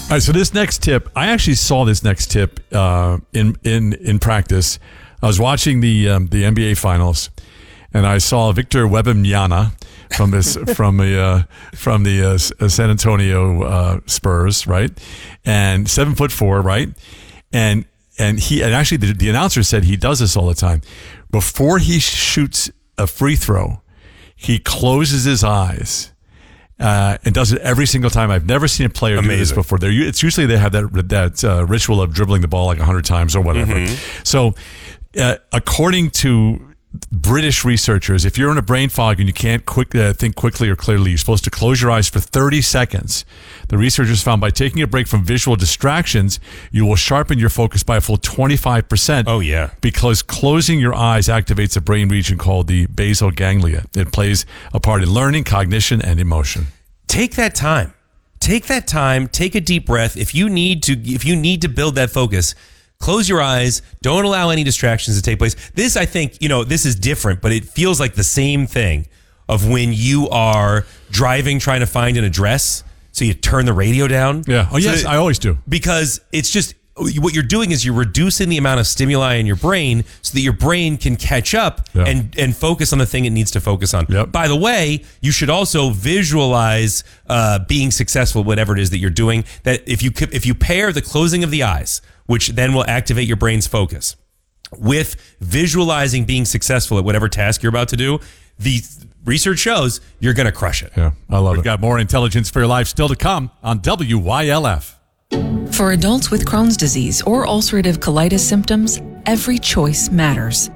All right, so this next tip, I actually saw this next tip in practice. I was watching the NBA Finals, and I saw Victor Wembanyama from the San Antonio Spurs, right? And 7'4", right? And actually the announcer said he does this all the time. Before he shoots a free throw, he closes his eyes. And does it every single time. I've never seen a player do this before. It's usually they have that ritual of dribbling the ball like 100 times or whatever. Mm-hmm. So, according to British researchers, if you're in a brain fog and you can't think quickly or clearly, you're supposed to close your eyes for 30 seconds. The researchers found by taking a break from visual distractions, you will sharpen your focus by a full 25%. Oh, yeah. Because closing your eyes activates a brain region called the basal ganglia. It plays a part in learning, cognition, and emotion. Take that time. Take a deep breath. If you need to build that focus, close your eyes. Don't allow any distractions to take place. This, I think, this is different, but it feels like the same thing of when you are driving, trying to find an address. So you turn the radio down. Yeah. Oh, yes, I always do. Because it's just, what you're doing is you're reducing the amount of stimuli in your brain so that your brain can catch up and focus on the thing it needs to focus on. Yep. By the way, you should also visualize being successful, whatever it is that you're doing. That if you pair the closing of the eyes, which then will activate your brain's focus, with visualizing being successful at whatever task you're about to do, the research shows you're going to crush it. Yeah, I love it. We've got more intelligence for your life still to come on WYLF. For adults with Crohn's disease or ulcerative colitis symptoms, every choice matters.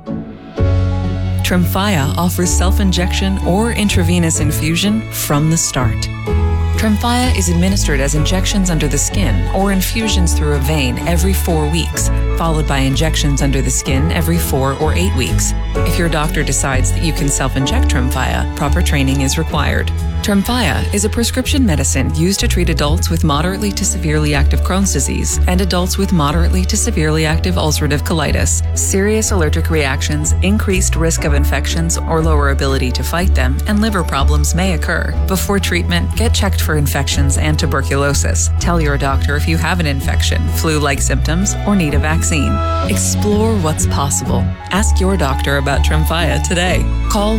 Tremfya offers self-injection or intravenous infusion from the start. Tremfya is administered as injections under the skin or infusions through a vein every 4 weeks, followed by injections under the skin every 4 or 8 weeks. If your doctor decides that you can self-inject Tremfya, proper training is required. Tremfya is a prescription medicine used to treat adults with moderately to severely active Crohn's disease and adults with moderately to severely active ulcerative colitis. Serious allergic reactions, increased risk of infections or lower ability to fight them, and liver problems may occur. Before treatment, get checked for infections and tuberculosis. Tell your doctor if you have an infection, flu-like symptoms, or need a vaccine. Explore what's possible. Ask your doctor about Tremfya today. Call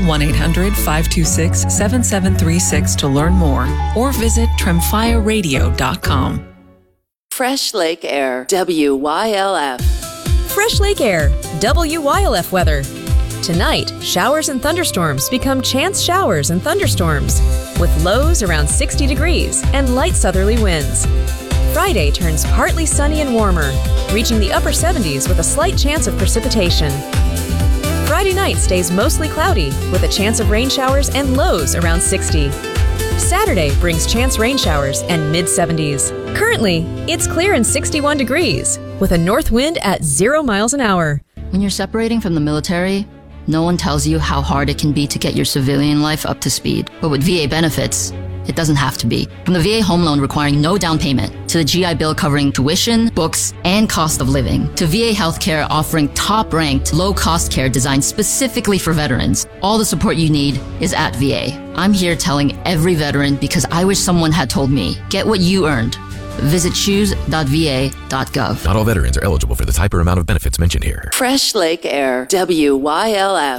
1-800-526-7736 to learn more, or visit tremfyaradio.com. Fresh Lake Air, WYLF. Fresh Lake Air, WYLF weather. Tonight, showers and thunderstorms become chance showers and thunderstorms, with lows around 60 degrees and light southerly winds. Friday turns partly sunny and warmer, reaching the upper 70s with a slight chance of precipitation. Friday night stays mostly cloudy, with a chance of rain showers and lows around 60. Saturday brings chance rain showers and mid-70s. Currently, it's clear and 61 degrees, with a north wind at 0 miles an hour. When you're separating from the military, no one tells you how hard it can be to get your civilian life up to speed. But with VA benefits, it doesn't have to be. From the VA home loan requiring no down payment, to the GI Bill covering tuition, books, and cost of living, to VA healthcare offering top-ranked, low-cost care designed specifically for veterans, all the support you need is at VA. I'm here telling every veteran because I wish someone had told me, get what you earned. Visit choose.va.gov. Not all veterans are eligible for the type or amount of benefits mentioned here. Fresh Lake Air, WYLF.